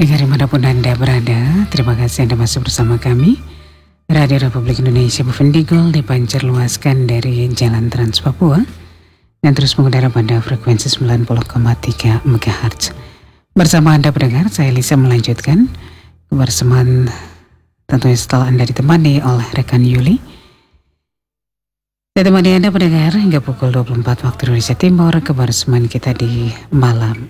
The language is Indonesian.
Pendengar dimanapun Anda berada, terima kasih Anda masih bersama kami. Radio Republik Indonesia Buvendigul dipancarluaskan dari Jalan Trans Papua dan terus mengudara pada frekuensi 90,3 MHz. Bersama Anda pendengar, saya Lisa melanjutkan kebersamaan tentunya setelah Anda ditemani oleh rekan Yuli. Saya temani Anda pendengar hingga pukul 24 waktu Indonesia Timur, kebersamaan kita di malam